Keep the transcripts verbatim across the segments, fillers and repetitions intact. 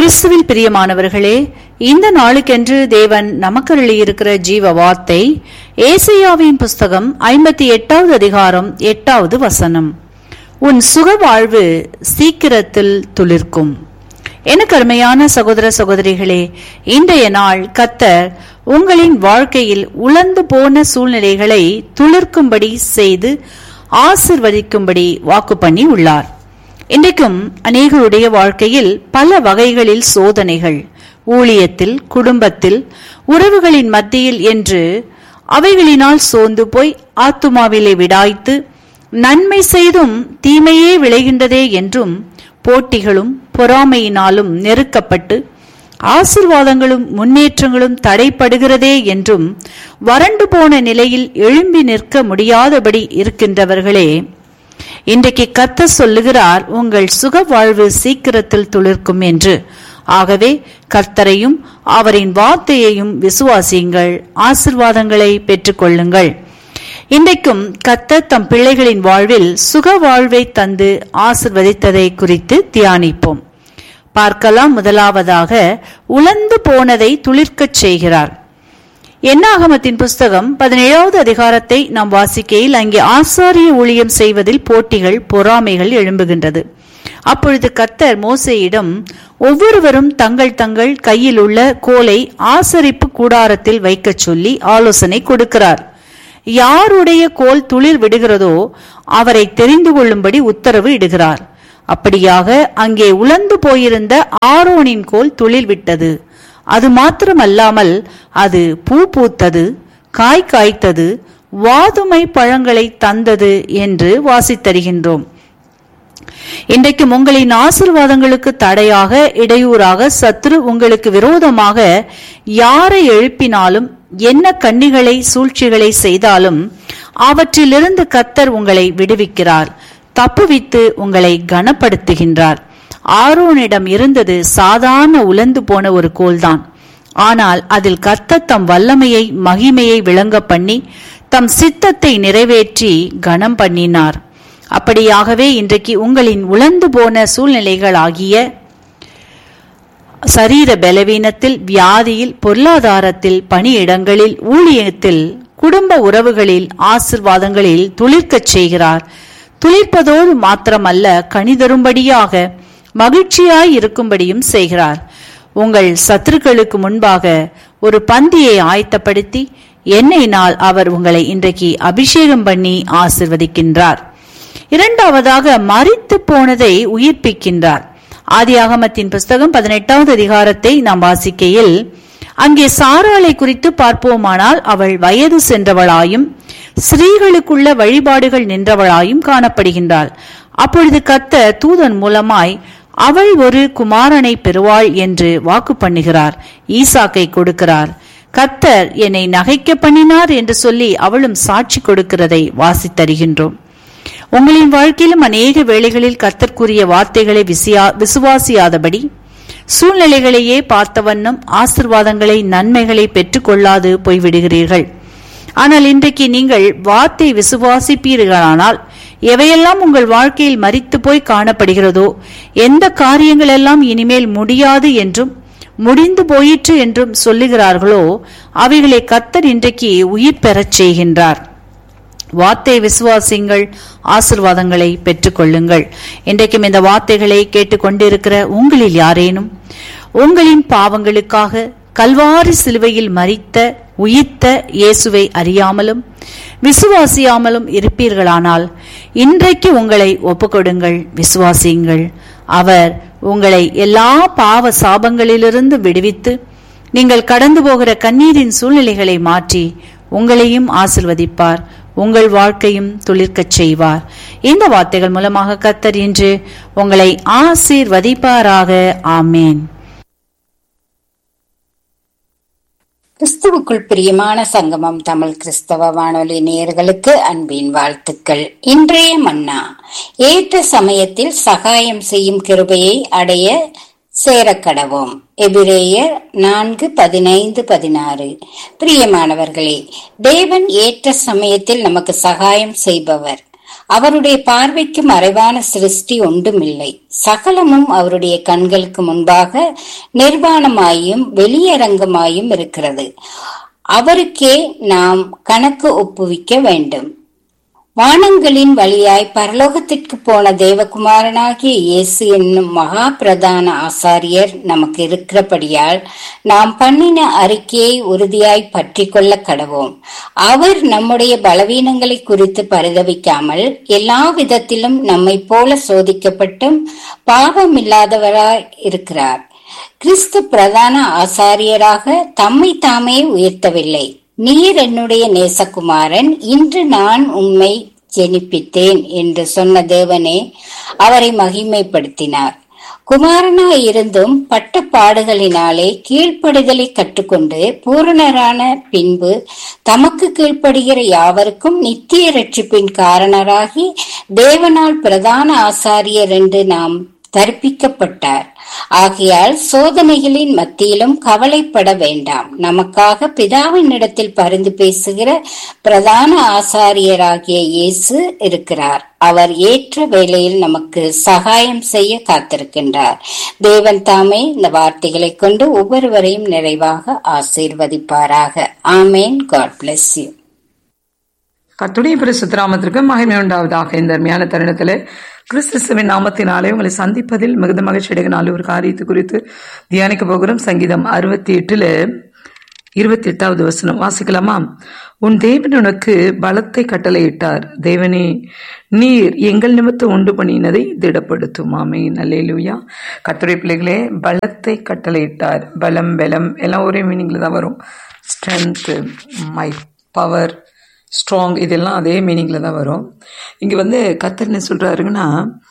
கிறிஸ்துவில் பிரியமானவர்களே, இந்த நாளுக்கென்று தேவன் நமக்கருளியிருக்கிற ஜீவ வார்த்தை ஏசாயாவின் புஸ்தகம் ஐம்பத்தி எட்டாவது அதிகாரம் எட்டாவது வசனம். உன் சுக வாழ்வு சீக்கிரத்தில் துளிர்க்கும். எனக்கு அருமையான சகோதர சகோதரிகளே, இன்றைய நாள் கர்த்தர் உங்களின் வாழ்க்கையில் உலர்ந்து போன சூழ்நிலைகளை துளிர்க்கும்படி செய்து ஆசிர்வதிக்கும்படி வாக்கு பண்ணி உள்ளார். இன்றைக்கும் அநேகருடைய வாழ்க்கையில் பல வகைகளில் சோதனைகள், ஊழியத்தில், குடும்பத்தில், உறவுகளின் மத்தியில் என்று அவைகளினால் சோர்ந்து போய் ஆத்துமாவிலே விடாய்த்து நன்மை செய்தும் தீமையே விளைகின்றதே என்றும், போட்டிகளும் பொறாமையினாலும் நெருக்கப்பட்டு ஆசீர்வாதங்களும் முன்னேற்றங்களும் தடைப்படுகிறதே என்றும் வறண்டு போன நிலையில் எழும்பி நிற்க முடியாதபடி இருக்கின்றவர்களே, இன்றைக்கு கர்த்தர் சொல்லுகிறார், உங்கள் சுக வாழ்வு சீக்கிரத்தில் துளிர்க்கும் என்று. ஆகவே கர்த்தரையும் அவரின் வார்த்தையையும் விசுவாசியுங்கள், ஆசீர்வாதங்களை பெற்றுக் கொள்ளுங்கள். இன்றைக்கும் கர்த்தர் தம் பிள்ளைகளின் வாழ்வில் சுக வாழ்வை தந்து ஆசீர்வதித்ததை குறித்து தியானிப்போம். பார்க்கலாம். முதலாவதாக, உலர்ந்து போனதை துளிர்க்கச் செய்கிறார். என்னாகமத்தின் புஸ்தகம் பதினேழாவது அதிகாரத்தை நாம் வாசிக்கையில் அங்கே ஆசாரிய ஊழியம் செய்வதில் போட்டிகள், பொறாமைகள் எழும்புகின்றது. அப்பொழுது கர்த்தர் மோசேயிடம் ஒவ்வொருவரும் தங்கள் தங்கள் கையில் உள்ள கோலை ஆசரிப்பு கூடாரத்தில் வைக்க சொல்லி ஆலோசனை கொடுக்கிறார். யாருடைய கோல் துளிர் விடுகிறதோ அவரை தெரிந்து கொள்ளும்படி உத்தரவு இடுகிறார். அப்படியாக அங்கே உலர்ந்து போயிருந்த ஆரோனின் கோல் துளிர் விட்டது. அது மாத்திரமல்லாமல் அது பூ பூத்தது, காய் காய்த்தது, வாதுமை பழங்களை தந்தது என்று வாசித்தருகின்றோம். இன்றைக்கும் உங்களின் ஆசீர்வாதங்களுக்கு தடையாக, இடையூறாக சத்துரு உங்களுக்கு விரோதமாக யாரை எழுப்பினாலும், என்ன கண்ணிகளை சூழ்ச்சிகளை செய்தாலும் அவற்றிலிருந்து கர்த்தர் உங்களை விடுவிக்கிறார், தப்புவித்து உங்களை கனப்படுத்துகின்றார். ஆரோனிடம் இருந்தது சாதாரண உலர்ந்து போன ஒரு கோல்தான். ஆனால் அதில் கர்த்தர் தம் வல்லமையை, மகிமையை விளங்க பண்ணி தம் சித்தத்தை நிறைவேற்றி கனம் பண்ணினார். அப்படியாகவே இன்றைக்கு உங்களின் உலர்ந்து போன சூழ்நிலைகள் ஆகிய சரீர பலவீனத்தில், வியாதியில், பொருளாதாரத்தில், பணியிடங்களில், ஊழியத்தில், குடும்ப உறவுகளில், ஆசீர்வாதங்களில் துளிர்க்கச் செய்கிறார். துளிர்ப்பதோடு மாத்திரமல்ல, கனிதரும்படியாக மகிழ்ச்சியாய் இருக்கும்படியும் செய்கிறார். உங்கள் சத்துருக்களுக்கு முன்பாக ஒரு பந்தியை ஆயத்தப்படுத்தி எண்ணெயினால் அவர் உங்களை இன்றைக்கு அபிஷேகம் பண்ணி ஆசிர்வதிக்கின்றார். இரண்டாவதாக, மரித்து போனதை உயிர்ப்பிக்கின்றார். ஆதியாகமத்தின் புஸ்தகம் பதினெட்டாவது அதிகாரத்தை நாம் வாசிக்கையில் அங்கே சாராளை குறித்து பார்ப்போமானால், அவள் வயது சென்றவளாயும் ஸ்திரீகளுக்குள்ள வழிபாடுகள் நின்றவளாயும் காணப்படுகின்றாள். அப்பொழுது கர்த்தர் தூதன் மூலமாய் அவள் ஒரு குமாரனை பெறுவாள் என்று வாக்கு பண்ணுகிறார், ஈசாக்கை கொடுக்கிறார். கர்த்தர் என்னை நகைக்க பண்ணினார் என்று சொல்லி அவளும் சாட்சி கொடுக்கிறதை வாசித்தருகின்றோம். உங்களின் வாழ்க்கையிலும் அநேக வேளைகளில் கர்த்தர் கூறிய வார்த்தைகளை விசுவாசியாதபடி, சூழ்நிலைகளையே பார்த்த வண்ணம் ஆசீர்வாதங்களை, நன்மைகளை பெற்றுக் கொள்ளாது போய்விடுகிறீர்கள். ஆனால் இன்றைக்கு நீங்கள் வார்த்தை விசுவாசிப்பீர்களானால், எவையெல்லாம் உங்கள் வாழ்க்கையில் மரித்து போய் காணப்படுகிறதோ, எந்த காரியங்கள் எல்லாம் இனிமேல் முடியாது என்றும் முடிந்து போயிற்று என்றும் சொல்லுகிறார்களோ, அவைகளை கர்த்தர் இன்றைக்கு உயிர் பெறச் செய்கின்றார். வார்த்தை விசுவாசிங்கள், ஆசீர்வாதங்களை பெற்றுக் கொள்ளுங்கள். இன்றைக்கும் இந்த வார்த்தைகளை கேட்டுக்கொண்டிருக்கிற உங்களில் யாரேனும் உங்களின் பாவங்களுக்காக கல்வாரி சிலுவையில் மரித்த உயிர்த்த இயேசுவை அறியாமலும் விசுவாசியாமலும் இருப்பீர்களானால், இன்றைக்கு உங்களை ஒப்புக்கொடுங்கள், விசுவாசியுங்கள். அவர் உங்களை எல்லா பாவ சாபங்களிலிருந்து விடுவித்து நீங்கள் கடந்து போகிற கண்ணீரின் சூழ்நிலைகளை மாற்றி உங்களையும் ஆசிர்வதிப்பார், உங்கள் வாழ்க்கையும் துளிர்க்கச் செய்வார். இந்த வார்த்தைகள் மூலமாக கர்த்தர் இன்று உங்களை ஆசீர்வதிப்பாராக. ஆமேன். கிறிஸ்துவுக்குள் பிரியமான சங்கமம் தமிழ் கிறிஸ்தவ வானொலி நேயர்களுக்கு அன்பின் வாழ்த்துக்கள். இன்றைய மன்னா, ஏற்ற சமயத்தில் சகாயம் செய்யும் கிருபையை அடைய சேரக்கடவோம். எபிரேயர் நான்கு பதினைந்து பதினாறு. பிரியமானவர்களே, தேவன் ஏற்ற சமயத்தில் நமக்கு சகாயம் செய்பவர். அவருடைய பார்வைக்கு மறைவான சிருஷ்டி ஒன்றுமில்லை. சகலமும் அவருடைய கண்களுக்கு முன்பாக நிர்வாணமாயும் வெளியரங்கமாயும் இருக்கிறது. அவருக்கே நாம் கணக்கு ஒப்புவிக்க வேண்டும். வானங்களின் வழியாய் பரலோகத்திற்கு போன தேவகுமாரனாகிய இயேசு என்னும் மகா பிரதான ஆசாரியர் நமக்கு இருக்கிறபடியால் நாம் பண்ணின அறிக்கையை உறுதியாய் பற்றி கொள்ள கடவோம். அவர் நம்முடைய பலவீனங்களை குறித்து பரிதவிக்காமல் எல்லா விதத்திலும் நம்மை போல சோதிக்கப்பட்டும் பாவமில்லாதவராய் இருக்கிறார். கிறிஸ்து பிரதான ஆசாரியராக தம்மை தாமே உயர்த்தவில்லை. நீர் என்னுடைய நேசகுமாரன், இன்று நான் உம்மை ஜெனிப்பித்தேன் என்று சொன்ன தேவனே அவரை மகிமைப்படுத்தினார். குமாரனாய் இருந்தும் பட்ட பாடுகளினாலே கீழ்ப்படிதலை கற்றுக்கொண்டு பூரணரான பின்பு தமக்கு கீழ்ப்படுகிற யாவருக்கும் நித்திய ரட்சிப்பின் காரணராகி தேவனால் பிரதான ஆசாரியர் என்று நாம் தரிப்பிக்கப்பட்டார். ஆகையால் சோதனைகளின் மத்தியிலும் கவலைப்பட வேண்டாம். நமக்காக பிதாவின் இடத்தில் பரிந்து பேசுகிற பிரதான ஆசாரியராகிய இயேசு இருக்கிறார். அவர் ஏற்ற வேளையில் நமக்கு சகாயம் செய்ய காத்திருக்கின்றார். தேவன் தாமே இந்த வார்த்தைகளை கொண்டு ஒவ்வொருவரையும் நிறைவாக ஆசீர்வதிப்பாராக. ஆமேன். God bless you. கர்த்தருடைய பரிசுத்த நாமத்திற்கு மகிமை உண்டாவதாக. இந்த அருமையான தருணத்துல கிறிஸ்துவின் நாமத்தினாலே உங்களை சந்திப்பதில் மிகுந்த மகிழ்ச்சி அடைகிற ஒரு காரியத்தை குறித்து தியானிக்க போகிறோம். சங்கீதம் அறுபத்தி எட்டுல இருபத்தி எட்டாவது வசனம் வாசிக்கலாமா? உன் தேவன் உனக்கு பலத்தை கட்டளையிட்டார், தேவனே நீர் எங்கள் நிமித்தம் உண்டு பண்ணினதை திடப்படுத்தும். ஆமென். அல்லேலூயா. கர்த்தருடைய பிள்ளைகளே, பலத்தை கட்டளையிட்டார். பலம், பலம் எல்லாம் ஒரே மீனிங்ல தான் வரும். ஸ்ட்ரென்த், மை பவர், ஸ்ட்ராங், இதெல்லாம் அதே மீனிங்ல தான் வரும். இங்க வந்து கர்த்தர் என்ன சொல்றாருங்கன்னா,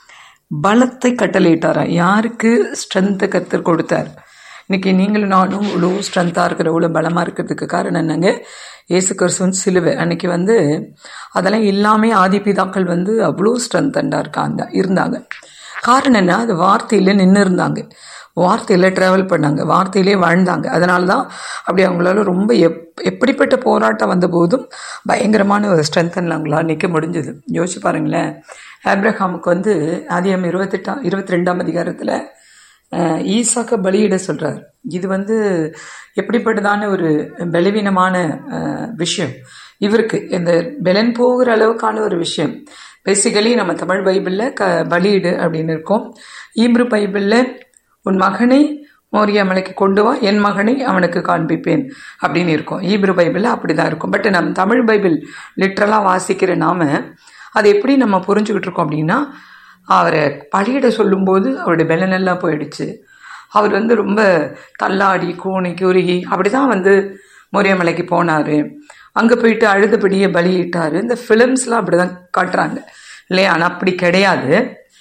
பலத்தை கட்டளையிட்டாரா. யாருக்கு ஸ்ட்ரென்த்தை கர்த்தர் கொடுத்தார்? இன்னைக்கு நீங்களும் நானும் இவ்வளோ ஸ்ட்ரென்த்தாக இருக்கிற, இவ்வளோ பலமாக இருக்கிறதுக்கு காரணம் என்னங்க? இயேசு கிறிஸ்துவின் சிலுவை. அன்னைக்கு வந்து அதெல்லாம் இல்லாமல் ஆதிபிதாக்கள் வந்து அவ்வளோ ஸ்ட்ரென்த்தண்டாக இருக்காங்க இருந்தாங்க. காரணம் என்ன? அது வார்த்தையில் நின்று இருந்தாங்க, வார்த்தையில் ட்ராவல் பண்ணாங்க, வார்த்தையிலே வாழ்ந்தாங்க. அதனால தான் அப்படி அவங்களால ரொம்ப எப் எப்படிப்பட்ட போராட்டம் வந்த போதும் பயங்கரமான ஒரு ஸ்ட்ரென்த்தனில் அவங்களால நிற்க முடிஞ்சது. யோசிச்சு பாருங்களேன். ஆபிரகாமுக்கு வந்து ஆதியாகமம் இருபத்தெட்டாம் இருபத்தி ரெண்டாம் அதிகாரத்தில் ஈசாக்க பலியிட சொல்றார். இது வந்து எப்படிப்பட்டதான ஒரு பலவீனமான விஷயம் இவருக்கு, இந்த பலன் போகிற அளவுக்கான ஒரு விஷயம். பேசிக்கலி நம்ம தமிழ் பைபிளில் க பலியிடு அப்படின்னு இருக்கோம். ஈப்ரு பைபிளில் உன் மகனை மோரியா மலைக்கு கொண்டு வா, என் மகனை அவனுக்கு காண்பிப்பேன் அப்படின்னு இருக்கும். ஈப்ரு பைபிளில் அப்படி தான் இருக்கும். பட் நம்ம தமிழ் பைபிள் லிட்ரலாக வாசிக்கிற நாம அதை எப்படி நம்ம புரிஞ்சுக்கிட்டு இருக்கோம் அப்படின்னா, அவரை பலியிட சொல்லும்போது அவருடைய பலனெல்லாம் போயிடுச்சு. அவர் வந்து ரொம்ப தள்ளாடி கூணி குறுகி அப்படி தான் வந்து மோரியா மலைக்கு போனார். அங்கே போயிட்டு அழுதுபடியே பலியிட்டார். இந்த ஃபிலிம்ஸ்லாம் அப்படி தான் காட்டுறாங்க இல்லையா? ஆனால் அப்படி கிடையாது,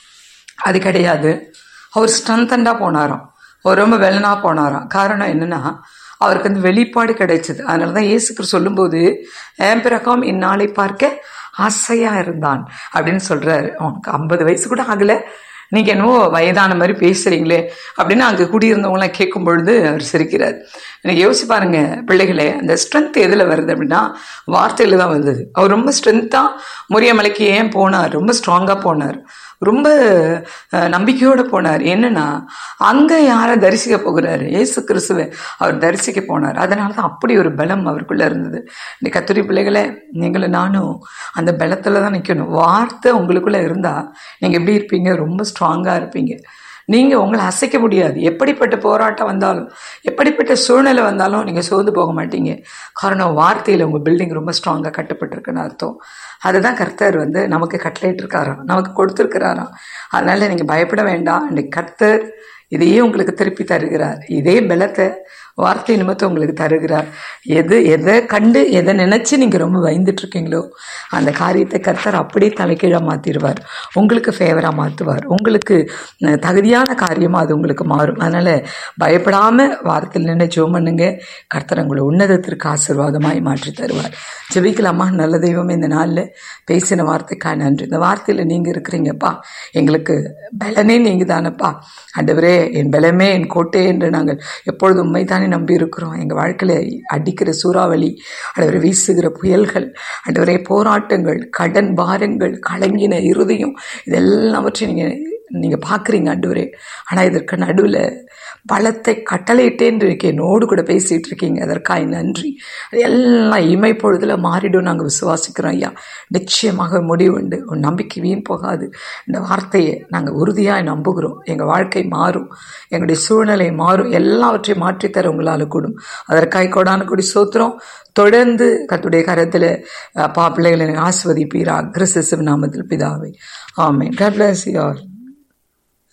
அது கிடையாது. அவர் ஸ்ட்ரென்த்தண்டாக போனாராம், அவர் ரொம்ப வெள்ளனாக போனாராம். காரணம் என்னன்னா, அவருக்கு அந்த வெளிப்பாடு கிடைச்சது. அதனால தான் இயேசு கிறிஸ்து சொல்லும்போது ஆபிரகாம் இந்நாளை பார்க்க ஆசையா இருந்தான் அப்படின்னு சொல்றாரு. அவனுக்கு ஐம்பது வயசு கூட ஆகல, நீங்க என்னவோ வயதான மாதிரி பேசுறீங்களே அப்படின்னு அங்கே குடியிருந்தவங்களாம் கேட்கும் பொழுது அவர் சிரிக்கிறார். எனக்கு யோசிச்சு பாருங்க பிள்ளைகளே, அந்த ஸ்ட்ரென்த் எதுல வருது அப்படின்னா வார்த்தையில தான் வந்தது. அவர் ரொம்ப ஸ்ட்ரென்த்தா மோரியா மலைக்கு ஏன் போனார்? ரொம்ப ஸ்ட்ராங்கா போனார், ரொம்ப நம்பிக்கையோட போனார். என்னன்னா அங்க யாரை தரிசிக்க போகிறாரு? இயேசு கிறிஸ்துவை அவர் தரிசிக்க போனார். அதனால தான் அப்படி ஒரு பலம் அவருக்குள்ள இருந்தது. இந்த கத்துரி பிள்ளைகளை, நீங்களும் நானும் அந்த பலத்துல தான் நிற்கணும். வார்த்தை உங்களுக்குள்ள இருந்தா நீங்க எப்படி இருப்பீங்க? ரொம்ப ஸ்ட்ராங்கா இருப்பீங்க. நீங்க உங்களை அசைக்க முடியாது. எப்படிப்பட்ட போராட்டம் வந்தாலும், எப்படிப்பட்ட சூழ்நிலை வந்தாலும் நீங்க சோர்ந்து போக மாட்டீங்க. காரணம், வார்த்தையில உங்க பில்டிங் ரொம்ப ஸ்ட்ராங்கா கட்டப்பட்டிருக்குன்னு அர்த்தம். அதுதான் கர்த்தர் வந்து நமக்கு கட்டளையிட்டு இருக்காராம், நமக்கு கொடுத்துருக்கிறாராம். அதனால நீங்க பயப்பட வேண்டாம். இன்னைக்கு கர்த்தர் இதையே உங்களுக்கு திருப்பி தருகிறார். இதே பலத்தை வார்த்தை நிமித்தம் உங்களுக்கு தருகிறார். எது எதை கண்டு எதை நினைச்சு நீங்க ரொம்ப பயந்துட்டு இருக்கீங்களோ அந்த காரியத்தை கர்த்தர் அப்படியே தலைக்கீழா மாத்திடுவார், உங்களுக்கு ஃபேவரா மாத்துவார். உங்களுக்கு தகுதியான காரியமா அது உங்களுக்கு மாறும். அதனால பயப்படாம வார்த்தையில் நின்று ஜெபம் பண்ணுங்க. கர்த்தர் உங்களை உன்னதத்திற்கு ஆசீர்வாதமாய் மாற்றி தருவார். ஜெபிக்கலாமா? நல்ல தெய்வமே, இந்த நாளில் பேசின வார்த்தைக்காக நன்றி. இந்த வார்த்தையில நீங்க இருக்கிறீங்கப்பா, எங்களுக்கு பலனே நீங்க தானப்பா. ஆண்டவரே, என் பலமே, என் கோட்டை என்று நாங்கள் எப்பொழுதும் உண்மைதானே நம்பி இருக்கிறோம். எங்கள் வாழ்க்கையில் அடிக்கிற சூறாவளி, ஆண்டவரே வீசுகிற புயல்கள், ஆண்டவரே போராட்டங்கள், கடன் பாரங்கள், கலங்கின இருதயம், இதெல்லாவற்றையும் நீங்கள் நீங்கள் பார்க்குறீங்க ஆண்டவரே. ஆனால் இதற்கு நடுவில் பலத்தை கட்டளையிட்டேன் இருக்கே, என்னோடு கூட பேசிகிட்டு இருக்கீங்க, அதற்காக நன்றி. எல்லாம் இமை பொழுதுல மாறிடும் நாங்கள் விசுவாசிக்கிறோம் ஐயா. நிச்சயமாக முடிவு உண்டு. உன் நம்பிக்கை வீண் போகாது. இந்த வார்த்தையை நாங்கள் உறுதியாக நம்புகிறோம். எங்கள் வாழ்க்கை மாறும், எங்களுடைய சூழ்நிலை மாறும், எல்லாவற்றையும் மாற்றித்தர உங்களால் கூடும். அதற்காக கொடான கூடி சோத்திரம். தொடர்ந்து கர்த்தருடைய கரத்தில் அப்பா பிள்ளைகளை ஆஸ்வதிப்பீரா. கிறிஸ்து நாமத்தில் பிதாவே, ஆமென். God bless you all.